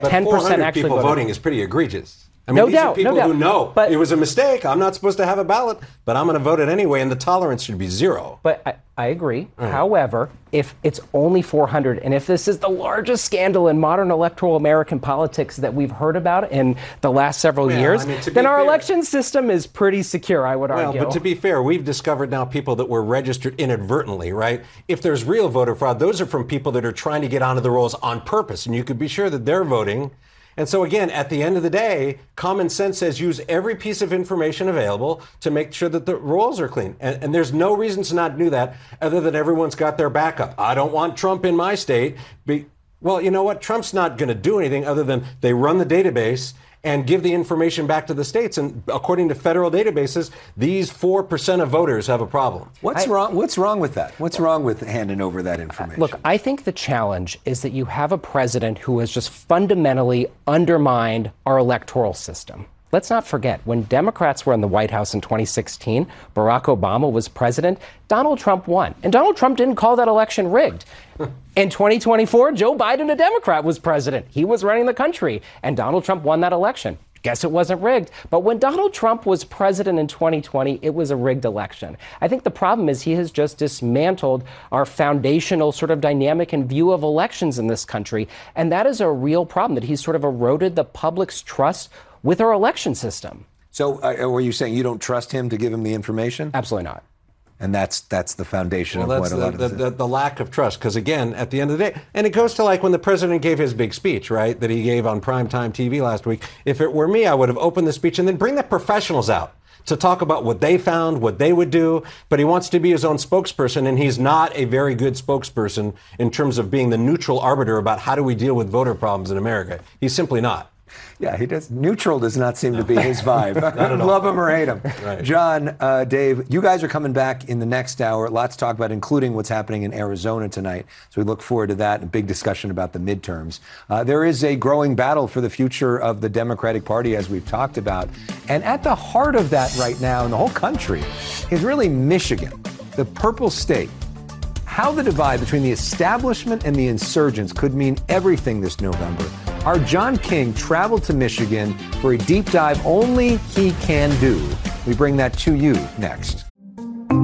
But 10% 400 actually people voted. voting is pretty egregious. I mean, No these doubt, are people no doubt. who know But it was a mistake. I'm not supposed to have a ballot, but I'm going to vote it anyway, and the tolerance should be zero. But I agree. However, if it's only 400, and if this is the largest scandal in modern electoral American politics that we've heard about in the last several years, then our election system is pretty secure, I would argue. Well, but to be fair, we've discovered now people that were registered inadvertently, right? If there's real voter fraud, those are from people that are trying to get onto the rolls on purpose, and you could be sure that they're voting. And so, again, at the end of the day, common sense says use every piece of information available to make sure that the rolls are clean. And there's no reason to not do that other than everyone's got their backup. I don't want Trump in my state. Well, you know what? Trump's not going to do anything other than they run the database and give the information back to the states. And according to federal databases, these 4% of voters have a problem. What's wrong? What's wrong with that? What's wrong with handing over that information? Look, I think the challenge is that you have a president who has just fundamentally undermined our electoral system. Let's not forget, when Democrats were in the White House in 2016, Barack Obama was president, Donald Trump won. And Donald Trump didn't call that election rigged. In 2024, Joe Biden, a Democrat, was president. He was running the country, and Donald Trump won that election. Guess it wasn't rigged. But when Donald Trump was president in 2020, it was a rigged election. I think the problem is he has just dismantled our foundational sort of dynamic and view of elections in this country. And that is a real problem, that he's sort of eroded the public's trust with our election system. So were you saying you don't trust him to give him the information? Absolutely not. And that's the foundation of what a lot of this is. The lack of trust. Because again, at the end of the day, and it goes to like when the president gave his big speech, right, that he gave on primetime TV last week. If it were me, I would have opened the speech and then bring the professionals out to talk about what they found, what they would do. But he wants to be his own spokesperson, and he's not a very good spokesperson in terms of being the neutral arbiter about how do we deal with voter problems in America. He's simply not. Yeah, he does. Neutral does not seem to be his vibe. Love him or hate him. Right. John, Dave, you guys are coming back in the next hour. Lots to talk about, including what's happening in Arizona tonight. So we look forward to that and a big discussion about the midterms. There is a growing battle for the future of the Democratic Party, as we've talked about. And at the heart of that right now in the whole country is really Michigan, the purple state. How the divide between the establishment and the insurgents could mean everything this November. Our John King traveled to Michigan for a deep dive only he can do. We bring that to you next.